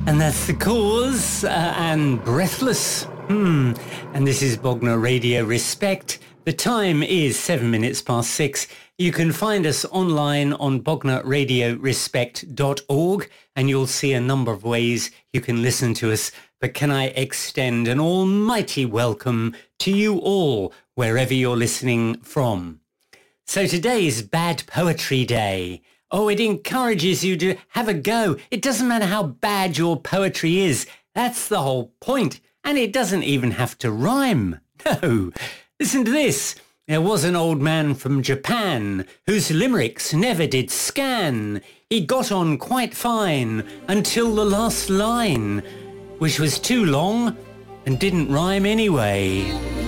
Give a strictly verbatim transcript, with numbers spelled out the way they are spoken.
And that's The Cause uh, and Breathless. Hmm. And this is Bognor Radio Respect. The time is seven minutes past six. You can find us online on bognor radio respect dot org and you'll see a number of ways you can listen to us. But can I extend an almighty welcome to you all, wherever you're listening from. So today's Bad Poetry Day. Oh, it encourages you to have a go. It doesn't matter how bad your poetry is. That's the whole point. And it doesn't even have to rhyme. No. Listen to this. There was an old man from Japan whose limericks never did scan. He got on quite fine until the last line, which was too long and didn't rhyme anyway.